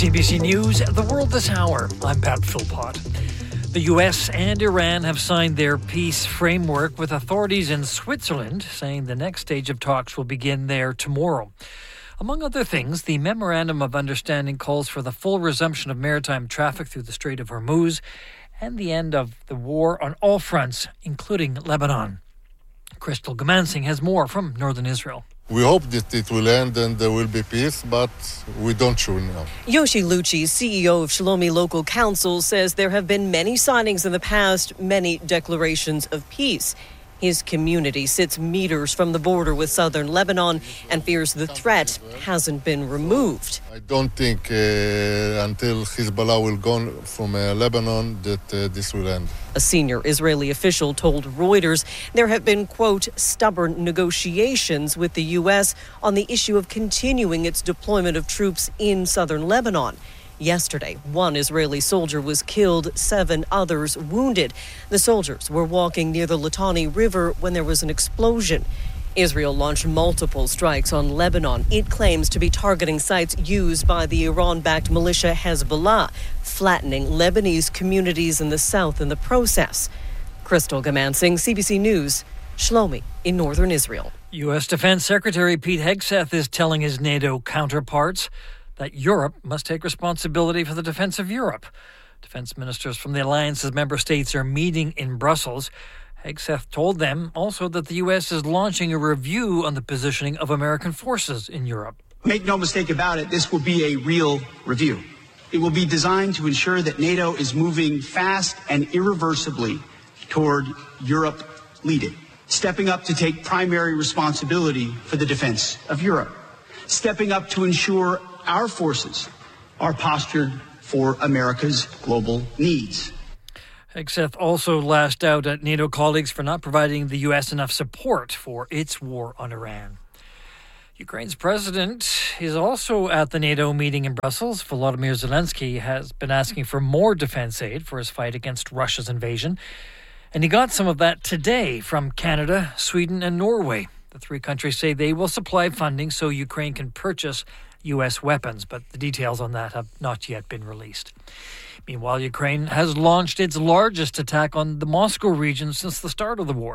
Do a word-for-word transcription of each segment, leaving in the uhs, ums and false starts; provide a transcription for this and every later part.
C B C News, The World This Hour. I'm Pat Philpott. The U S and Iran have signed their peace framework with authorities in Switzerland, saying the next stage of talks will begin there tomorrow. Among other things, the Memorandum of Understanding calls for the full resumption of maritime traffic through the Strait of Hormuz and the end of the war on all fronts, including Lebanon. Crystal Gamansing has more from northern Israel. We hope that it will end and there will be peace, but we don't sure now. Yoshi Lucci, C E O of Shlomi Local Council, says there have been many signings in the past, many declarations of peace. His community sits meters from the border with southern Lebanon and fears the threat hasn't been removed. I don't think uh, until Hezbollah will go from uh, Lebanon that uh, this will end. A senior Israeli official told Reuters there have been, quote, stubborn negotiations with the U S on the issue of continuing its deployment of troops in southern Lebanon. Yesterday, one Israeli soldier was killed, seven others wounded. The soldiers were walking near the Litani River when there was an explosion. Israel launched multiple strikes on Lebanon. It claims to be targeting sites used by the Iran-backed militia Hezbollah, flattening Lebanese communities in the south in the process. Crystal Gamansing, C B C News, Shlomi in northern Israel. U S Defense Secretary Pete Hegseth is telling his NATO counterparts that Europe must take responsibility for the defense of Europe. Defense ministers from the alliance's member states are meeting in Brussels. Hegseth told them also that the U S is launching a review on the positioning of American forces in Europe. Make no mistake about it, this will be a real review. It will be designed to ensure that NATO is moving fast and irreversibly toward Europe leading, stepping up to take primary responsibility for the defense of Europe, stepping up to ensure our forces are postured for America's global needs. Hegseth also lashed out at NATO colleagues for not providing the U S enough support for its war on Iran. Ukraine's president is also at the NATO meeting in Brussels. Volodymyr Zelensky has been asking for more defense aid for his fight against Russia's invasion. And he got some of that today from Canada, Sweden and Norway. The three countries say they will supply funding so Ukraine can purchase U S weapons, but the details on that have not yet been released. Meanwhile, Ukraine has launched its largest attack on the Moscow region since the start of the war.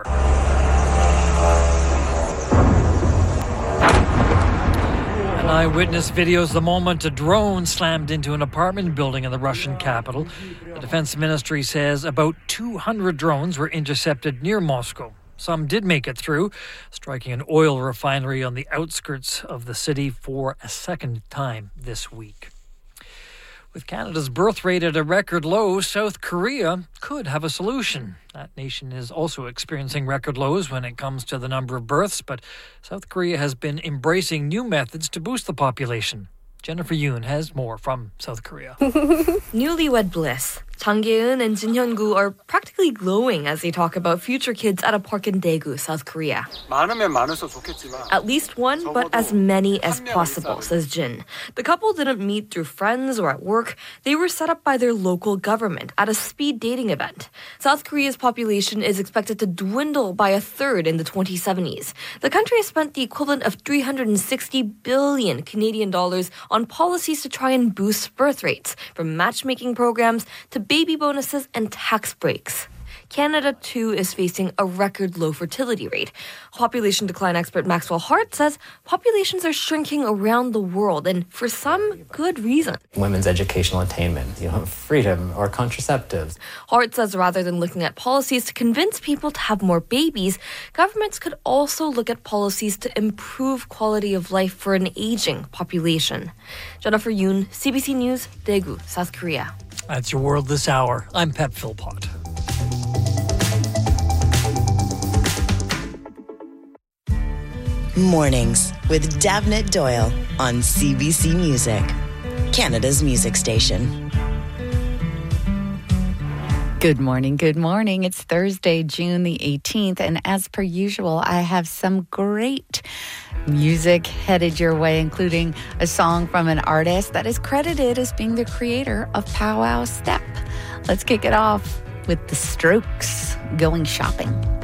An eyewitness videos the moment a drone slammed into an apartment building in the Russian capital. The defense ministry says about two hundred drones were intercepted near Moscow. Some did make it through, striking an oil refinery on the outskirts of the city for a second time this week. With Canada's birth rate at a record low, South Korea could have a solution. That nation is also experiencing record lows when it comes to the number of births, but South Korea has been embracing new methods to boost the population. Jennifer Yoon has more from South Korea. Newlywed bliss. Jang Jae-eun and Jin Hyun-gu are practically glowing as they talk about future kids at a park in Daegu, South Korea. At least one, but as many as possible, says Jin. The couple didn't meet through friends or at work. They were set up by their local government at a speed dating event. South Korea's population is expected to dwindle by a third in the twenty seventies. The country has spent the equivalent of three hundred sixty billion Canadian dollars on policies to try and boost birth rates, from matchmaking programs to baby bonuses and tax breaks. Canada, too, is facing a record low fertility rate. Population decline expert Maxwell Hart says populations are shrinking around the world, and for some good reason. Women's educational attainment, you know, freedom or contraceptives. Hart says rather than looking at policies to convince people to have more babies, governments could also look at policies to improve quality of life for an aging population. Jennifer Yoon, C B C News, Daegu, South Korea. That's your World This Hour. I'm Pat Philpott. Mornings with Davnit Doyle on C B C Music, Canada's music station. Good morning, good morning. It's Thursday, June the eighteenth, and as per usual, I have some great music headed your way, including a song from an artist that is credited as being the creator of Pow Wow Step. Let's kick it off with The Strokes, Going Shopping.